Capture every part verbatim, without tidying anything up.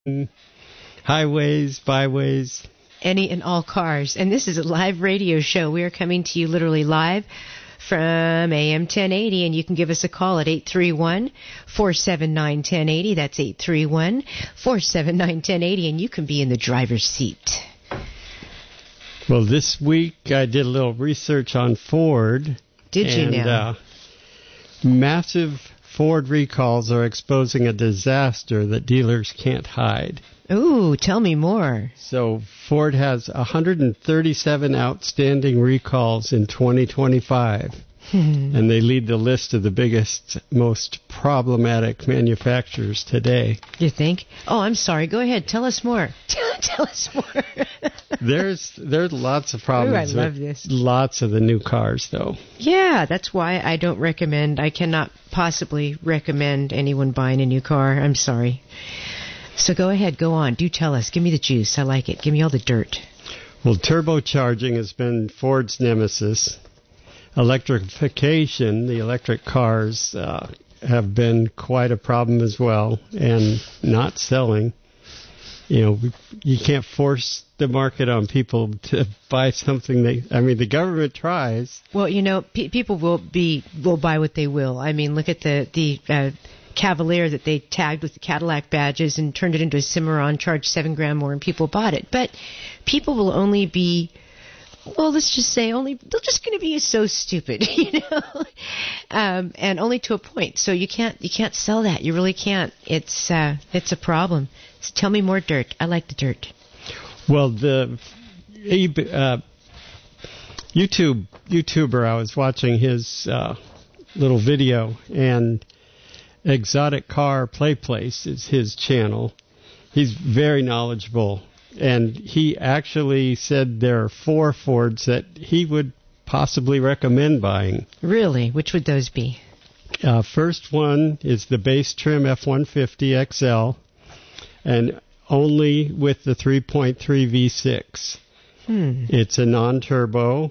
highways, byways. Any and all cars. And this is a live radio show. We are coming to you literally live from A M ten eighty, and you can give us a call at eight three one, four seven nine, one zero eight zero. That's eight three one, four seven nine, one zero eight zero, and you can be in the driver's seat. Well, this week I did a little research on Ford. Did you and, now? Uh, massive Ford recalls are exposing a disaster that dealers can't hide. Ooh, tell me more. So Ford has one hundred thirty-seven outstanding recalls in twenty twenty-five, and they lead the list of the biggest, most problematic manufacturers today. You think? Oh, I'm sorry. Go ahead. Tell us more. Tell us more. there's there's lots of problems Ooh, I love with this. Lots of the new cars, though. Yeah, that's why I don't recommend, I cannot possibly recommend anyone buying a new car. I'm sorry. So go ahead, go on. Do tell us. Give me the juice. I like it. Give me all the dirt. Well, turbocharging has been Ford's nemesis. Electrification, the electric cars, uh, have been quite a problem as well, and not selling. You know, we, you can't force the market on people to buy something they, I mean, the government tries. Well, you know, pe- people will be, will buy what they will. I mean, look at the, the, uh, Cavalier that they tagged with the Cadillac badges and turned it into a Cimarron, charged seven grand more, and people bought it. But people will only be, well, let's just say only, they're just going to be so stupid, you know, um, and only to a point. So you can't, you can't sell that. You really can't. It's, uh, it's a problem. So tell me more dirt. I like the dirt. Well, the uh, YouTube YouTuber, I was watching his uh, little video, and Exotic Car Play Place is his channel. He's very knowledgeable, and he actually said there are four Fords that he would possibly recommend buying. Really? Which would those be? Uh, first one is the base trim F one fifty X L, and only with the three point three V six. Hmm. It's a non-turbo,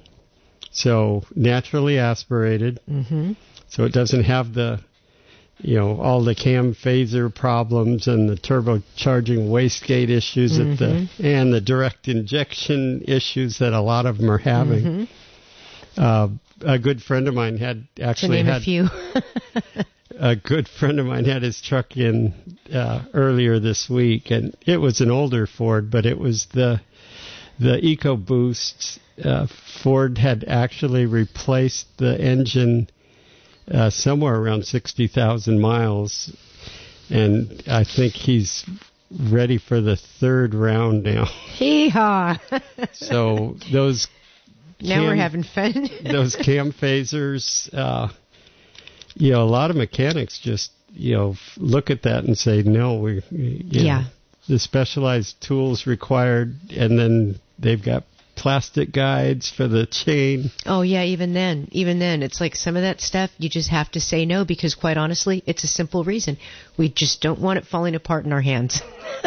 so naturally aspirated, mm-hmm. so it doesn't have the, you know, all the cam phaser problems and the turbocharging wastegate issues mm-hmm. at the, and the direct injection issues that a lot of them are having. Mm-hmm. Uh, a good friend of mine had actually to name had a few. a good friend of mine had his truck in uh, earlier this week, and it was an older Ford, but it was the the EcoBoost. Uh, Ford had actually replaced the engine uh, somewhere around sixty thousand miles, and I think he's ready for the third round now. Hee-haw! So those now cam, we're having fun. those cam phasers, uh, you know, a lot of mechanics just, you know, look at that and say, no, we, you yeah. know, the specialized tools required, and then they've got plastic guides for the chain. Oh, yeah, even then, even then, it's like some of that stuff, you just have to say no, because quite honestly, it's a simple reason. We just don't want it falling apart in our hands.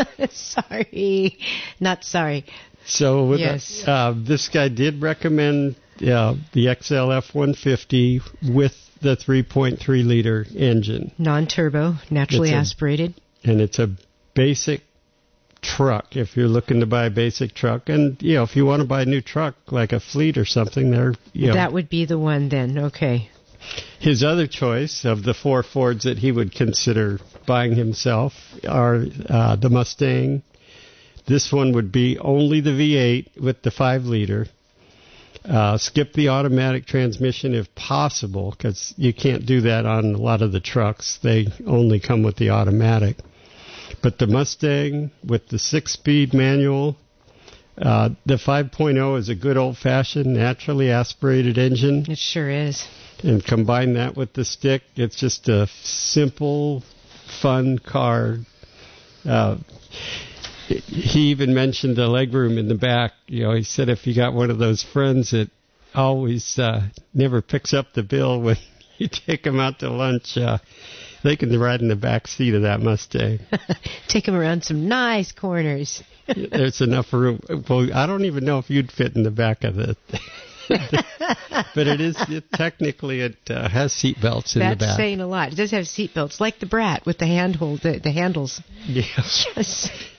Sorry. Not sorry. So with yes. the, uh, this guy did recommend uh, the X L F one fifty with the three point three liter engine. Non-turbo, naturally It's a- aspirated. And it's a basic truck if you're looking to buy a basic truck. And, you know, if you want to buy a new truck like a Fleet or something, there, you know. That would be the one then, okay. His other choice of the four Fords that he would consider buying himself are uh, the Mustang. This one would be only the V eight with the five liter. Uh, skip the automatic transmission if possible, because you can't do that on a lot of the trucks. They only come with the automatic. But the Mustang with the six-speed manual, uh, the five point oh is a good old-fashioned, naturally aspirated engine. It sure is. And combine that with the stick, it's just a simple, fun car. Uh, he even mentioned the legroom in the back. You know, he said if you got one of those friends that always uh, never picks up the bill when you take them out to lunch, uh, they can ride in the back seat of that Mustang. Take them around some nice corners. There's enough room. Well, I don't even know if you'd fit in the back of it. But it is it, technically it uh, has seat belts in That's the back. That's saying a lot. It does have seat belts, like the Brat with the handhold, the, the handles. Yeah. Yes.